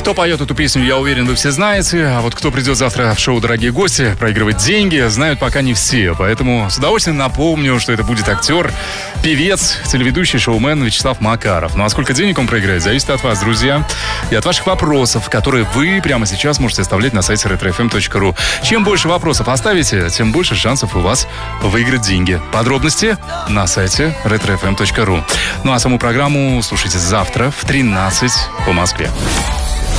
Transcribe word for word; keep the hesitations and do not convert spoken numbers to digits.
Кто поет эту песню, я уверен, вы все знаете. А вот кто придет завтра в шоу «Дорогие гости» проигрывать деньги, знают пока не все. Поэтому с удовольствием напомню, что это будет актер, певец, телеведущий, шоумен Вячеслав Макаров. Ну а сколько денег он проиграет, зависит от вас, друзья. И от ваших вопросов, которые вы прямо сейчас можете оставлять на сайте ретро эф эм точка ру. Чем больше вопросов оставите, тем больше шансов у вас выиграть деньги. Подробности на сайте ретро эф эм точка ру. Ну а саму программу слушайте завтра в тринадцать по Москве.